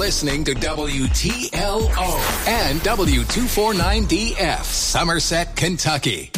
listening to WTLO and W249DF, Somerset, Kentucky.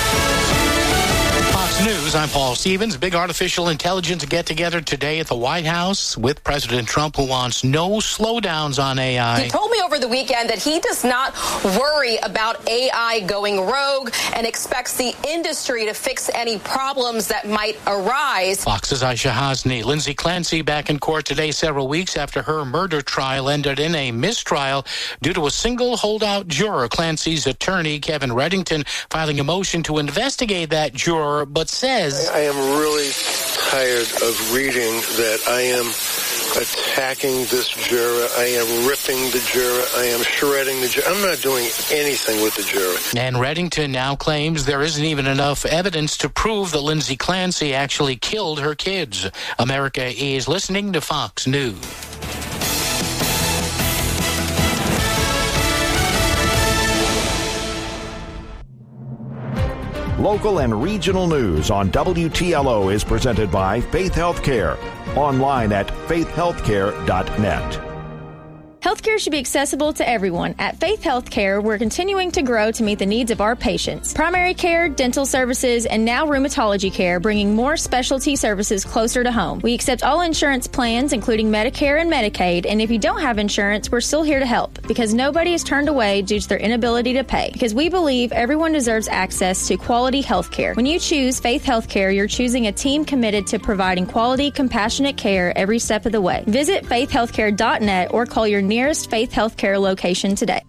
Fox News, I'm Paul Stevens. Big artificial intelligence get-together today at the White House with President Trump, who wants no slowdowns on AI. He told me over the weekend that he does not worry about AI going rogue and expects the industry to fix any problems that might arise. Fox's Aisha Hasni. Lindsay Clancy back in court today several weeks after her murder trial ended in a mistrial due to a single holdout juror. Clancy's attorney, Kevin Reddington, filing a motion to investigate that juror, but says, I am really tired of reading that I am attacking this juror. I am ripping the juror. I am shredding the juror. I'm not doing anything with the juror. And Reddington now claims there isn't even enough evidence to prove that Lindsay Clancy actually killed her kids. America is listening to Fox News. Local and regional news on WTLO is presented by Faith Healthcare. Online at faithhealthcare.net. Healthcare should be accessible to everyone. At Faith Healthcare, we're continuing to grow to meet the needs of our patients. Primary care, dental services, and now rheumatology care, bringing more specialty services closer to home. We accept all insurance plans, including Medicare and Medicaid, and if you don't have insurance, we're still here to help, because nobody is turned away due to their inability to pay, because we believe everyone deserves access to quality healthcare. When you choose Faith Healthcare, you're choosing a team committed to providing quality, compassionate care every step of the way. Visit faithhealthcare.net or call your nearest Faith Healthcare location today.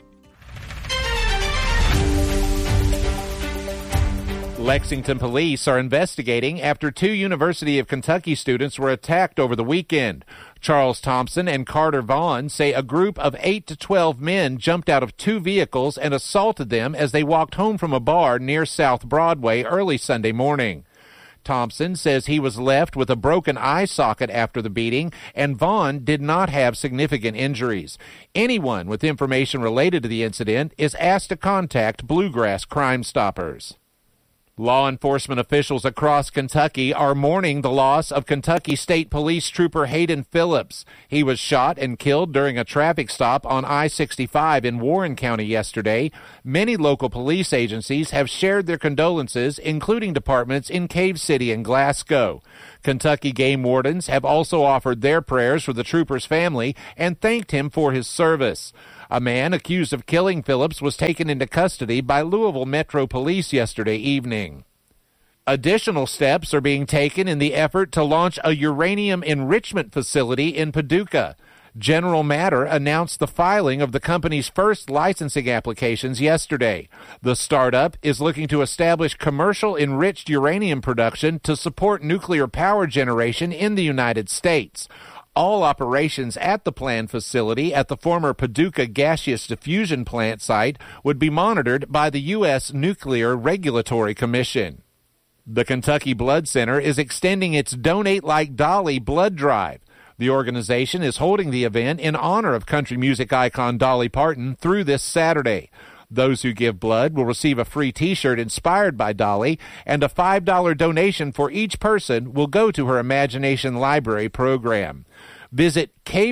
Lexington police are investigating after two University of Kentucky students were attacked over the weekend. Charles Thompson and Carter Vaughn say a group of 8 to 12 men jumped out of two vehicles and assaulted them as they walked home from a bar near South Broadway early Sunday morning. Thompson says he was left with a broken eye socket after the beating, and Vaughn did not have significant injuries. Anyone with information related to the incident is asked to contact Bluegrass Crime Stoppers. Law enforcement officials across Kentucky are mourning the loss of Kentucky State Police Trooper Hayden Phillips. He was shot and killed during a traffic stop on I-65 in Warren County yesterday. Many local police agencies have shared their condolences, including departments in Cave City and Glasgow. Kentucky game wardens have also offered their prayers for the trooper's family and thanked him for his service. A man accused of killing Phillips was taken into custody by Louisville Metro Police yesterday evening. Additional steps are being taken in the effort to launch a uranium enrichment facility in Paducah. General Matter announced the filing of the company's first licensing applications yesterday. The startup is looking to establish commercial enriched uranium production to support nuclear power generation in the United States. All operations at the planned facility at the former Paducah Gaseous Diffusion Plant site would be monitored by the U.S. Nuclear Regulatory Commission. The Kentucky Blood Center is extending its Donate Like Dolly blood drive. The organization is holding the event in honor of country music icon Dolly Parton through this Saturday. Those who give blood will receive a free T-shirt inspired by Dolly, and a $5 donation for each person will go to her Imagination Library program. Visit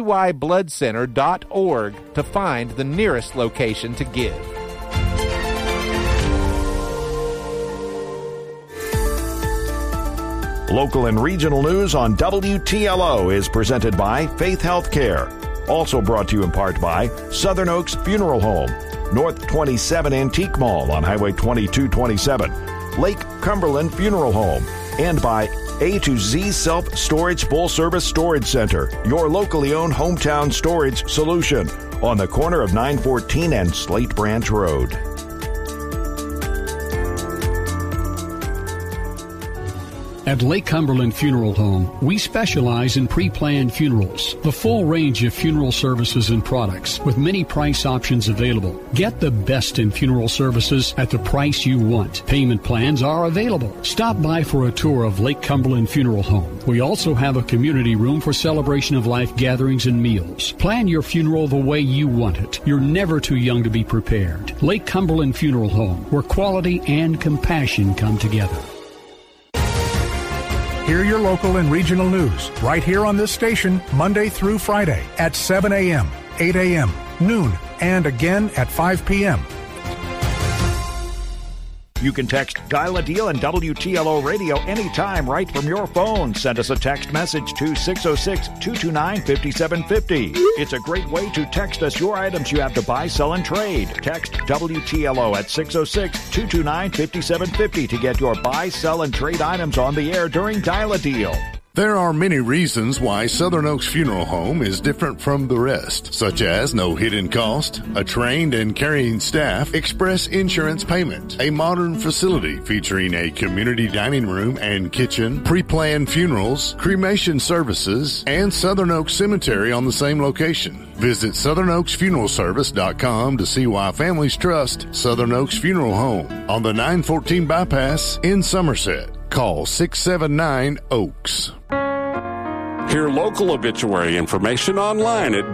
kybloodcenter.org to find the nearest location to give. Local and regional news on WTLO is presented by Faith Healthcare. Also brought to you in part by Southern Oaks Funeral Home, North 27 Antique Mall on Highway 2227, Lake Cumberland Funeral Home, and by A to Z Self-Storage Full-Service Storage Center, your locally owned hometown storage solution on the corner of 914 and Slate Branch Road. At Lake Cumberland Funeral Home, we specialize in pre-planned funerals. The full range of funeral services and products with many price options available. Get the best in funeral services at the price you want. Payment plans are available. Stop by for a tour of Lake Cumberland Funeral Home. We also have a community room for celebration of life gatherings and meals. Plan your funeral the way you want it. You're never too young to be prepared. Lake Cumberland Funeral Home, where quality and compassion come together. Hear your local and regional news right here on this station Monday through Friday at 7 a.m., 8 a.m., noon, and again at 5 p.m. You can text Dial a Deal and WTLO Radio anytime right from your phone. Send us a text message to 606-229-5750. It's a great way to text us your items you have to buy, sell, and trade. Text WTLO at 606-229-5750 to get your buy, sell, and trade items on the air during Dial a Deal. There are many reasons why Southern Oaks Funeral Home is different from the rest, such as no hidden cost, a trained and caring staff, express insurance payment, a modern facility featuring a community dining room and kitchen, pre-planned funerals, cremation services, and Southern Oaks Cemetery on the same location. Visit SouthernOaksFuneralService.com to see why families trust Southern Oaks Funeral Home on the 914 bypass in Somerset. Call 679-OAKS. Hear local obituary information online at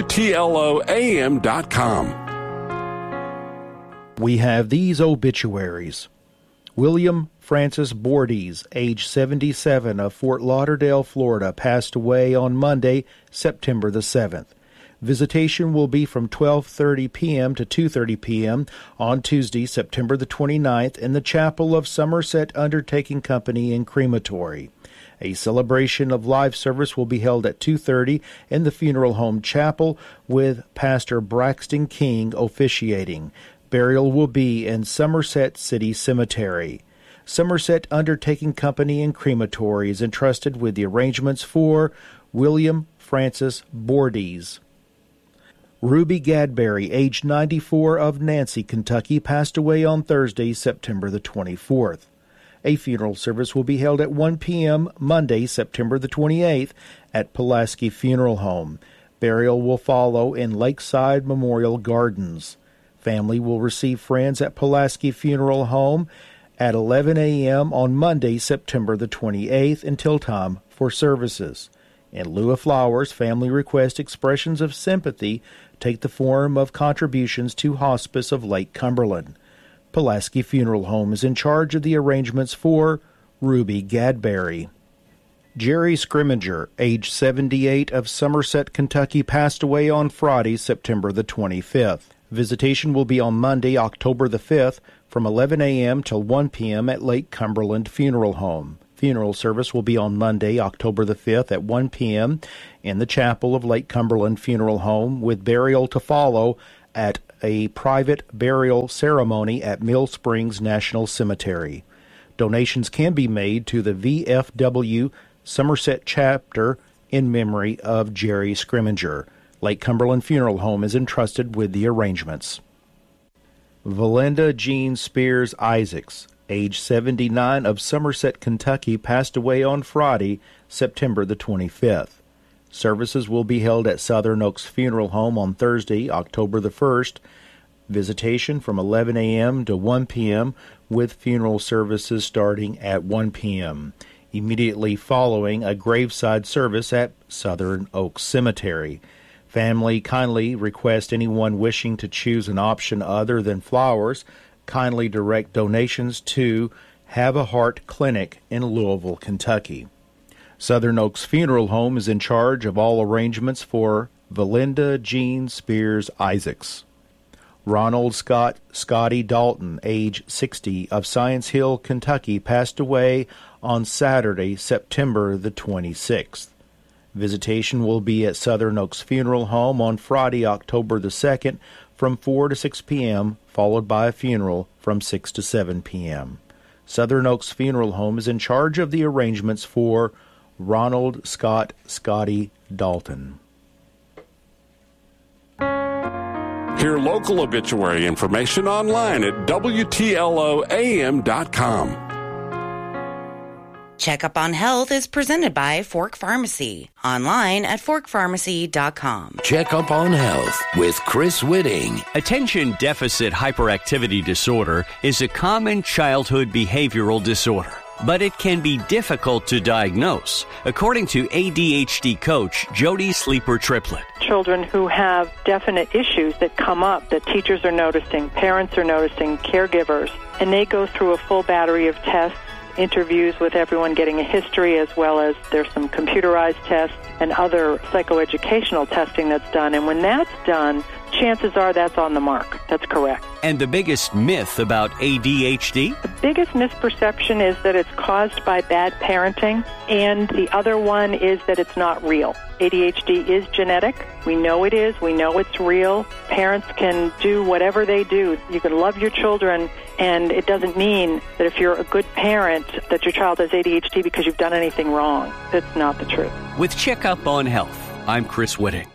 WTLOAM.com. We have these obituaries. William Francis Bordes, age 77, of Fort Lauderdale, Florida, passed away on Monday, September the 7th. Visitation will be from 12:30 p.m. to 2:30 p.m. on Tuesday, September the 29th, in the chapel of Somerset Undertaking Company and Crematory. A celebration of live service will be held at 2:30 in the funeral home chapel with Pastor Braxton King officiating. Burial will be in Somerset City Cemetery. Somerset Undertaking Company and Crematory is entrusted with the arrangements for William Francis Bordes. Ruby Gadberry, age 94, of Nancy, Kentucky, passed away on Thursday, September the 24th. A funeral service will be held at 1 p.m. Monday, September the 28th, at Pulaski Funeral Home. Burial will follow in Lakeside Memorial Gardens. Family will receive friends at Pulaski Funeral Home at 11 a.m. on Monday, September the 28th, until time for services. In lieu of flowers, family request expressions of sympathy take the form of contributions to Hospice of Lake Cumberland. Pulaski Funeral Home is in charge of the arrangements for Ruby Gadberry. Jerry Scrimminger, age 78, of Somerset, Kentucky, passed away on Friday, September the 25th. Visitation will be on Monday, October the 5th, from 11 a.m. till 1 p.m. at Lake Cumberland Funeral Home. Funeral service will be on Monday, October the 5th at 1 p.m. in the chapel of Lake Cumberland Funeral Home, with burial to follow at a private burial ceremony at Mill Springs National Cemetery. Donations can be made to the VFW Somerset chapter in memory of Jerry Scrimminger. Lake Cumberland Funeral Home is entrusted with the arrangements. Valinda Jean Spears Isaacs, age 79, of Somerset, Kentucky, passed away on Friday, September the 25th. Services will be held at Southern Oaks Funeral Home on Thursday, October the 1st. Visitation from 11 a.m. to 1 p.m. with funeral services starting at 1 p.m. immediately following a graveside service at Southern Oaks Cemetery. Family kindly request anyone wishing to choose an option other than flowers kindly direct donations to Have a Heart Clinic in Louisville, Kentucky. Southern Oaks Funeral Home is in charge of all arrangements for Valinda Jean Spears Isaacs. Ronald Scotty Dalton, age 60, of Science Hill, Kentucky, passed away on Saturday, September the 26th. Visitation will be at Southern Oaks Funeral Home on Friday, October the 2nd, from 4 to 6 p.m., followed by a funeral from 6 to 7 p.m. Southern Oaks Funeral Home is in charge of the arrangements for Ronald Scotty Dalton. Hear local obituary information online at WTLOAM.com. Checkup on Health is presented by Fork Pharmacy. Online at forkpharmacy.com. Checkup on Health with Chris Whitting. Attention deficit hyperactivity disorder is a common childhood behavioral disorder, but it can be difficult to diagnose, according to ADHD coach Jody Sleeper Triplett. Children who have definite issues that come up that teachers are noticing, parents are noticing, caregivers, and they go through a full battery of tests interviews with everyone, getting a history, as well as there's some computerized tests and other psychoeducational testing that's done. And when that's done, chances are that's on the mark. That's correct. And the biggest myth about ADHD? The biggest misperception is that it's caused by bad parenting, and the other one is that it's not real. ADHD is genetic. We know it is. We know it's real. Parents can do whatever they do. You can love your children, and it doesn't mean that if you're a good parent that your child has ADHD because you've done anything wrong. That's not the truth. With Checkup on Health, I'm Chris Whitting.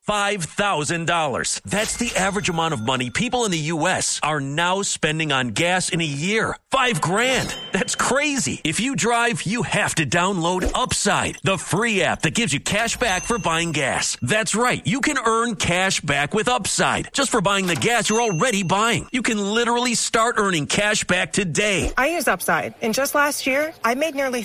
$5,000. That's the average amount of money people in the U.S. are now spending on gas in a year. $5,000. That's crazy. If you drive, you have to download Upside, the free app that gives you cash back for buying gas. That's right. You can earn cash back with Upside just for buying the gas you're already buying. You can literally start earning cash back today. I use Upside, and just last year, I made nearly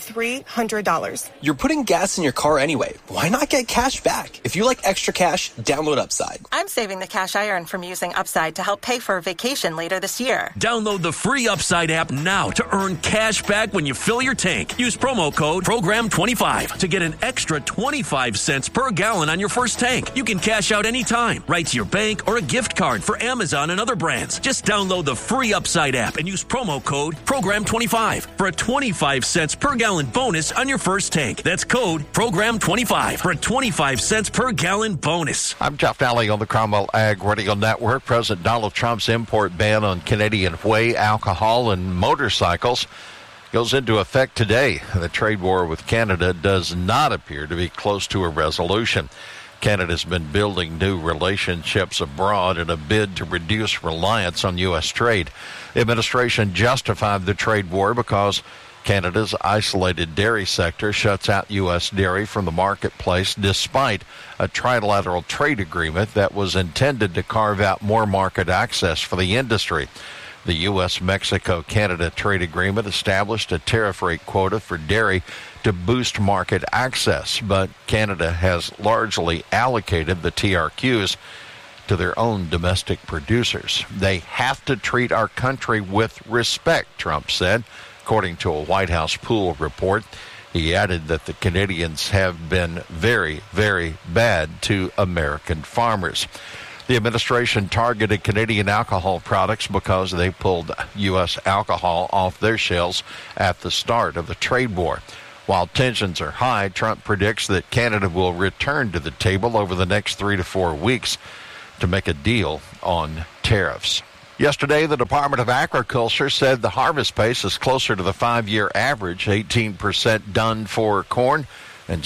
$300. You're putting gas in your car anyway. Why not get cash back? If you like extra cash, download Upside. I'm saving the cash I earn from using Upside to help pay for a vacation later this year. Download the free Upside app now to earn cash back when you fill your tank. Use promo code PROGRAM25 to get an extra 25 cents per gallon on your first tank. You can cash out anytime, right to your bank or a gift card for Amazon and other brands. Just download the free Upside app and use promo code PROGRAM25 for a 25 cents per gallon bonus on your first tank. That's code PROGRAM25 for a 25 cents per gallon bonus. I'm Jeff Nally on the Cromwell Ag Radio Network. President Donald Trump's import ban on Canadian whey, alcohol, and motorcycles goes into effect today. The trade war with Canada does not appear to be close to a resolution. Canada's been building new relationships abroad in a bid to reduce reliance on U.S. trade. The administration justified the trade war because Canada's isolated dairy sector shuts out U.S. dairy from the marketplace despite a trilateral trade agreement that was intended to carve out more market access for the industry. The U.S.-Mexico-Canada trade agreement established a tariff rate quota for dairy to boost market access, but Canada has largely allocated the TRQs to their own domestic producers. They have to treat our country with respect, Trump said, according to a White House pool report. He added that the Canadians have been very, very bad to American farmers. The administration targeted Canadian alcohol products because they pulled U.S. alcohol off their shelves at the start of the trade war. While tensions are high, Trump predicts that Canada will return to the table over the next 3 to 4 weeks to make a deal on tariffs. Yesterday, the Department of Agriculture said the harvest pace is closer to the 5-year average, 18% done for corn and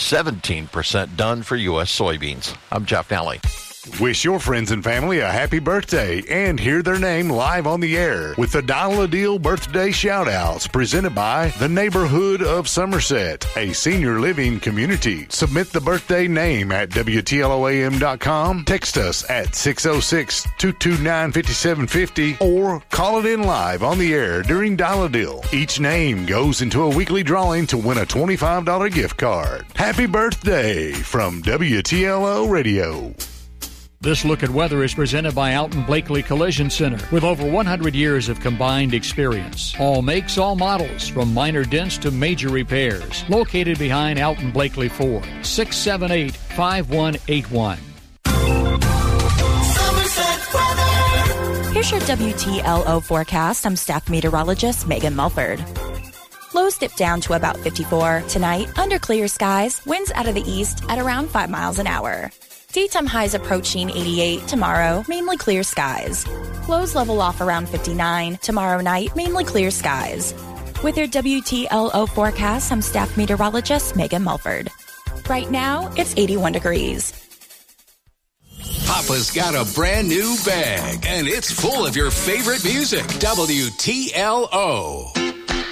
17% done for U.S. soybeans. I'm Jeff Nally. Wish your friends and family a happy birthday and hear their name live on the air with the Dial a Deal birthday shout-outs presented by the Neighborhood of Somerset, a senior living community. Submit the birthday name at WTLOAM.com, text us at 606-229-5750, or call it in live on the air during Dial a Deal. Each name goes into a weekly drawing to win a $25 gift card. Happy birthday from WTLO Radio. This Look at Weather is presented by Alton Blakely Collision Center with over 100 years of combined experience. All makes, all models, from minor dents to major repairs. Located behind Alton Blakely Ford, 678-5181. Here's your WTLO forecast. I'm staff meteorologist Megan Mulford. Lows dip down to about 54. Tonight, under clear skies, winds out of the east at around 5 miles an hour. Daytime highs approaching 88. Tomorrow, mainly clear skies. Lows level off around 59. Tomorrow night, mainly clear skies. With your WTLO forecast, I'm staff meteorologist Megan Mulford. Right now, it's 81 degrees. Papa's got a brand new bag, and it's full of your favorite music. WTLO.